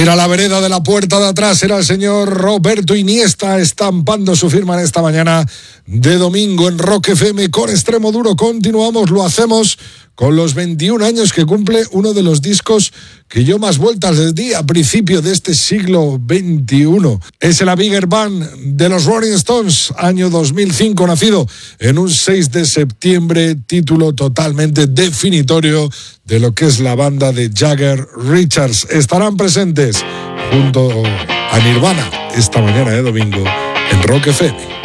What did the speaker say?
Mira la vereda de la puerta de atrás, era el señor Roberto Iniesta estampando su firma en esta mañana de domingo en Rock FM con Extremo Duro. Continuamos, lo hacemos con los 21 años que cumple uno de los discos que yo más vueltas les di a principio de este siglo XXI. Es el A Bigger Band de los Rolling Stones, año 2005, nacido en un 6 de septiembre, título totalmente definitorio de lo que es la banda de Jagger Richards. Estarán presentes junto a Nirvana esta mañana de domingo en Rock FM.